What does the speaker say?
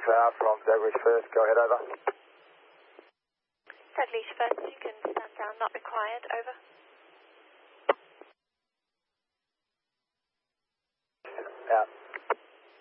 McLeod from Dalglish First, go ahead, over. Dalglish First, you can stand down, not required, over. Out.